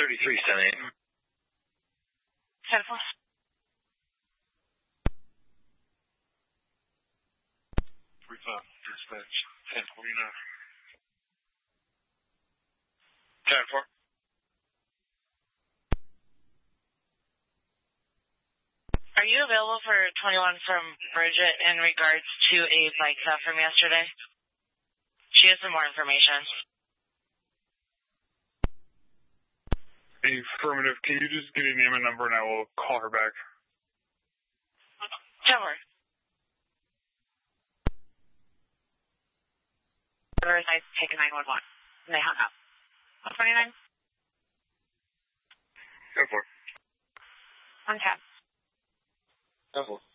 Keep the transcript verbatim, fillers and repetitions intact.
thirty-three seven eight. ten four. three five, dispatch, ten forty-nine. ten four. Are you available for twenty-one from Bridget in regards to a bike theft from yesterday? She has some more information. Affirmative. Can you just give me a name and number and I will call her back? Tower. I take a nine one one. And they hung up. one twenty-nine? ten four. On tap. ten four.